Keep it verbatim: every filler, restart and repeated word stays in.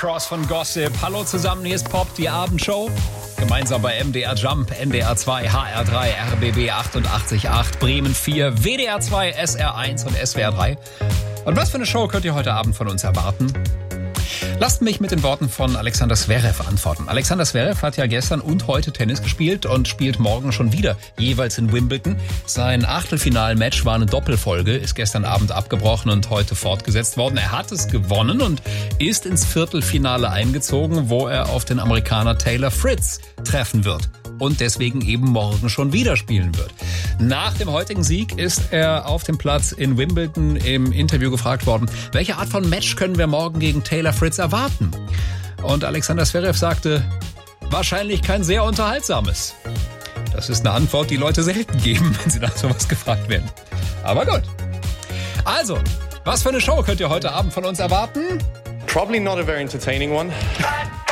Cross von Gossip. Hallo zusammen, hier ist Pop, die Abendshow. Gemeinsam bei M D R Jump, N D R zwei, H R drei, R B B achtundachtzig Komma acht, Bremen vier, W D R zwei, S R eins und S W R drei. Und was für eine Show könnt ihr heute Abend von uns erwarten? Lasst mich mit den Worten von Alexander Zverev antworten. Alexander Zverev hat ja gestern und heute Tennis gespielt und spielt morgen schon wieder, jeweils in Wimbledon. Sein Achtelfinalmatch war eine Doppelfolge, ist gestern Abend abgebrochen und heute fortgesetzt worden. Er hat es gewonnen und ist ins Viertelfinale eingezogen, wo er auf den Amerikaner Taylor Fritz treffen wird und deswegen eben morgen schon wieder spielen wird. Nach dem heutigen Sieg ist er auf dem Platz in Wimbledon im Interview gefragt worden, welche Art von Match können wir morgen gegen Taylor Fritz erwarten? Und Alexander Zverev sagte, wahrscheinlich kein sehr unterhaltsames. Das ist eine Antwort, die Leute selten geben, wenn sie nach sowas gefragt werden. Aber gut. Also, was für eine Show könnt ihr heute Abend von uns erwarten? Probably not a very entertaining one.